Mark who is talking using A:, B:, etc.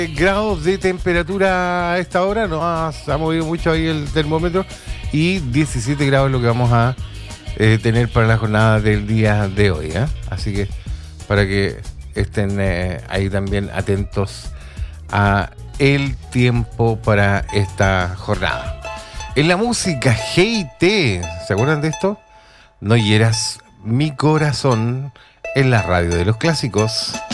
A: Grados de temperatura a esta hora, no se ha movido mucho ahí el termómetro, y 17 grados es lo que vamos a tener para la jornada del día de hoy, ¿eh? Así que para que estén ahí también atentos a el tiempo para esta jornada. En la música, Hey Te, ¿se acuerdan de esto? No hieras mi corazón en la radio de los clásicos.